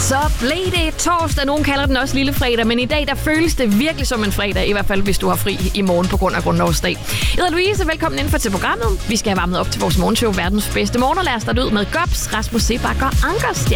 Så blev det torsdag. Nogen kalder den også lille fredag, men i dag der føles det virkelig som en fredag. I hvert fald, hvis du har fri i morgen på grund af grundlovsdag. Jeg hedder Louise. Velkommen indenfor til programmet. Vi skal have varmet op til vores morgenshow, verdens bedste morgen, og lad os starte ud med Gobs, Rasmus Seebach og Ankers.